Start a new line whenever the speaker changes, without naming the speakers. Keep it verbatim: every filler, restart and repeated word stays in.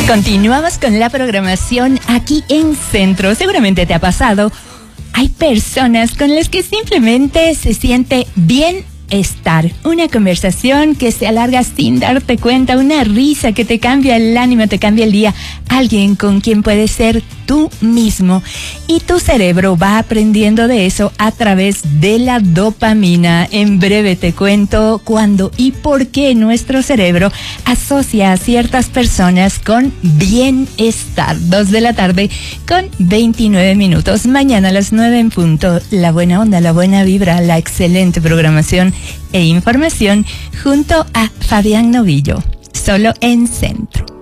Continuamos con la programación aquí en Centro. Seguramente te ha pasado. Hay personas con las que simplemente se siente bien estar. Una conversación que se alarga sin darte cuenta, una risa que te cambia el ánimo, te cambia el día. Alguien con quien puedes ser tú mismo. Y tu cerebro va aprendiendo de eso a través de la dopamina. En breve te cuento cuándo y por qué nuestro cerebro asocia a ciertas personas con bienestar. Dos de la tarde con veintinueve minutos. Mañana a las nueve en punto. La buena onda, la buena vibra, la excelente programación e información junto a Fabián Novillo. Solo en Centro.